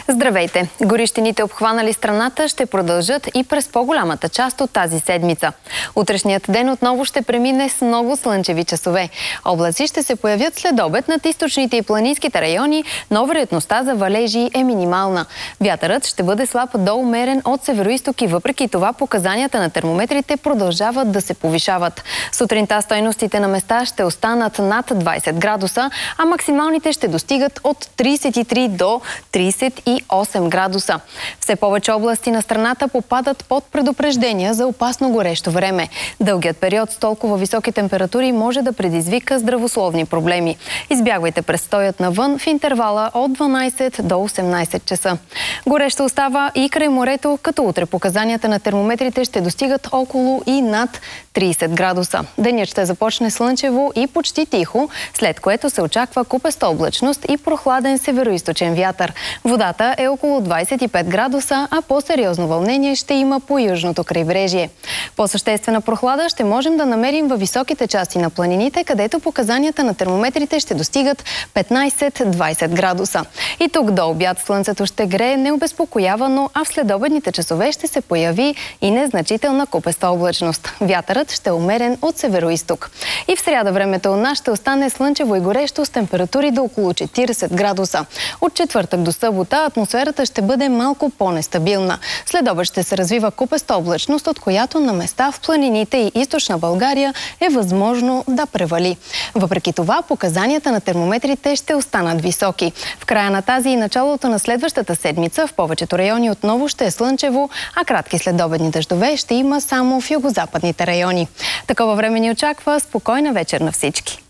Здравейте! Горещините, обхванали страната, ще продължат и през по-голямата част от тази седмица. Утрешният ден отново ще премине с много слънчеви часове. Облаци ще се появят след обед над източните и планинските райони, но вероятността за валежи е минимална. Вятърът ще бъде слаб до умерен от североизток и въпреки това показанията на термометрите продължават да се повишават. Сутринта стойностите на места ще останат над 20 градуса, а максималните ще достигат от 33 до 38 градуса. Все повече области на страната попадат под предупреждения за опасно горещо време. Дългият период с толкова високи температури може да предизвика здравословни проблеми. Избягвайте престоят навън в интервала от 12 до 18 часа. Горещо остава и край морето, като утре показанията на термометрите ще достигат около и над 30 градуса. Денят ще започне слънчево и почти тихо, след което се очаква купеста облачност и прохладен североизточен вятър. Водата е около 25 градуса, а по-сериозно вълнение ще има по южното крайбрежие. По-съществена прохлада ще можем да намерим във високите части на планините, където показанията на термометрите ще достигат 15-20 градуса. И тук до обяд слънцето ще грее необезпокоявано, а в следобедните часове ще се появи и незначителна купеста облачност. Вятърът ще е умерен от североизток. И в сряда времето у нас ще остане слънчево и горещо с температури до около 40 градуса. От четвъртък до събота атмосферата ще бъде малко по-нестабилна. След обед ще се развива купеста облачност, от която на места в планините и източна България е възможно да превали. Въпреки това, показанията на термометрите ще останат високи. В края на тази и началото на следващата седмица в повечето райони отново ще е слънчево, а кратки следобедни дъждове ще има само в югозападните райони. Такова време ни очаква. Спокойна вечер на всички!